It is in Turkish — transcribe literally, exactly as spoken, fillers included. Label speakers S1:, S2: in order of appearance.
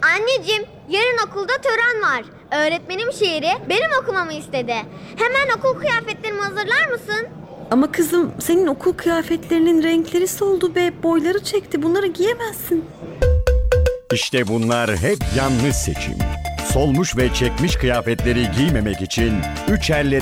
S1: Anneciğim, yarın okulda tören var. Öğretmenim şiiri benim okumamı istedi. Hemen okul kıyafetlerimi hazırlar mısın?
S2: Ama kızım, senin okul kıyafetlerinin renkleri soldu be, boyları çekti. Bunları giyemezsin.
S3: İşte bunlar hep yanlış seçim. Solmuş ve çekmiş kıyafetleri giymemek için üç elleri